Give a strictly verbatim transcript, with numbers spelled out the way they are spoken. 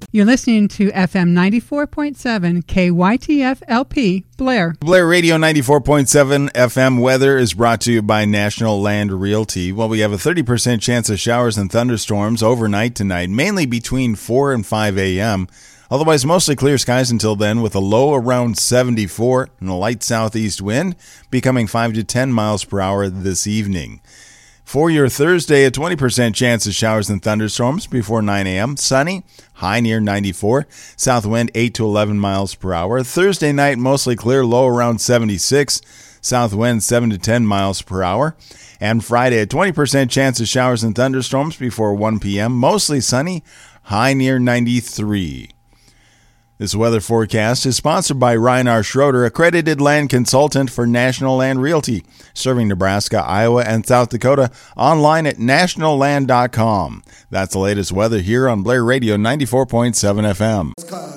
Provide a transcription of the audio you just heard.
You're listening to F M ninety-four point seven K Y T F L P, Blair. Blair Radio ninety-four point seven F M weather is brought to you by National Land Realty. Well, we have a thirty percent chance of showers and thunderstorms overnight tonight, mainly between four and five a.m. Otherwise, mostly clear skies until then, with a low around seventy-four and a light southeast wind becoming five to ten miles per hour this evening. For your Thursday, a twenty percent chance of showers and thunderstorms before nine a.m. Sunny, high near ninety-four. South wind eight to eleven miles per hour. Thursday night, mostly clear, low around seventy-six. South wind seven to ten miles per hour. And Friday, a twenty percent chance of showers and thunderstorms before one p.m. Mostly sunny, high near ninety-three. This weather forecast is sponsored by Ryan R. Schroeder, accredited land consultant for National Land Realty, serving Nebraska, Iowa, and South Dakota, online at national land dot com. That's the latest weather here on Blair Radio ninety-four point seven F M.